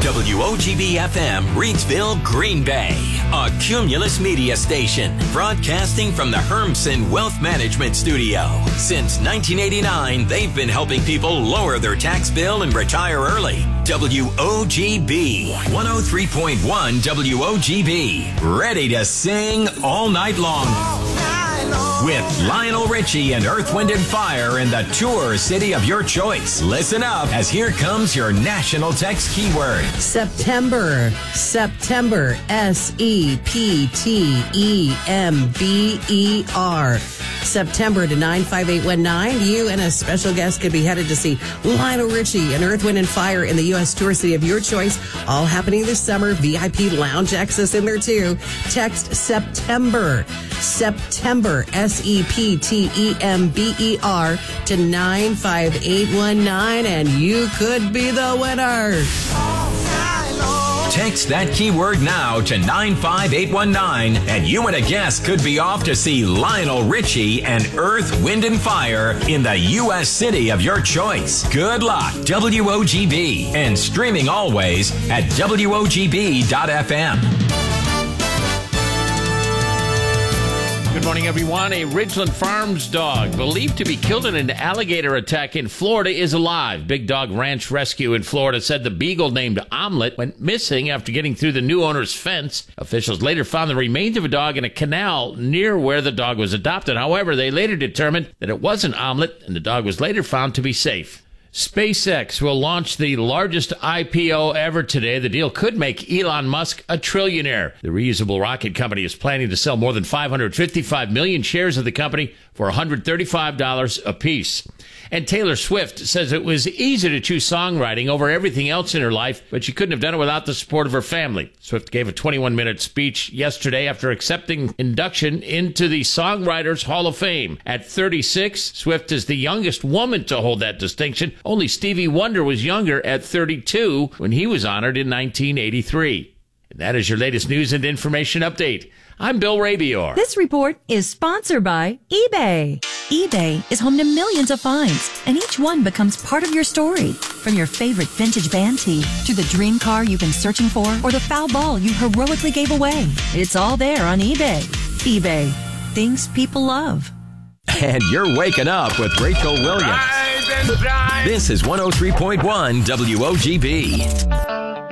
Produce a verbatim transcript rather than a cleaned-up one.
W O G B F M, Reidsville, Green Bay. A Cumulus Media station, broadcasting from the Hermsen Wealth Management Studio. Since nineteen eighty-nine, they've been helping people lower their tax bill and retire early. W O G B, one oh three point one W O G B. Ready to sing all night long. With Lionel Richie and Earth, Wind and Fire in the tour city of your choice. Listen up, as here comes your national text keyword. September. September. S E P T E M B E R. September to nine five eight one nine. You and a special guest could be headed to see Lionel Richie and Earth, Wind and Fire in the U S tour city of your choice. All happening this summer. V I P lounge access in there too. Text September. September. S E P T E M B E R to nine five eight one nine, and you could be the winner. Text that keyword now to nine five eight one nine, and you and a guest could be off to see Lionel Richie and Earth, Wind and Fire in the U S city of your choice. Good luck, W O G B, and streaming always at W O G B dot F M. Good morning, everyone. A Ridgeland Farms dog believed to be killed in an alligator attack in Florida is alive. Big Dog Ranch Rescue in Florida said the beagle named Omelette went missing after getting through the new owner's fence. Officials later found the remains of a dog in a canal near where the dog was adopted. However, they later determined that it wasn't Omelette, and the dog was later found to be safe. SpaceX will launch the largest I P O ever today. The deal could make Elon Musk a trillionaire. The reusable rocket company is planning to sell more than five hundred fifty-five million shares of the company for one hundred thirty-five dollars apiece. And Taylor Swift says it was easy to choose songwriting over everything else in her life, but she couldn't have done it without the support of her family. Swift gave a twenty-one minute speech yesterday after accepting induction into the Songwriters Hall of Fame. At thirty-six, Swift is the youngest woman to hold that distinction. Only Stevie Wonder was younger at thirty-two when he was honored in nineteen eighty-three. And that is your latest news and information update. I'm Bill Rabior. This report is sponsored by eBay. eBay is home to millions of finds, and each one becomes part of your story. From your favorite vintage band tee to the dream car you've been searching for or the foul ball you heroically gave away. It's all there on eBay. eBay. Things people love. And you're waking up with Rachel Williams. This is one oh three point one W O G B.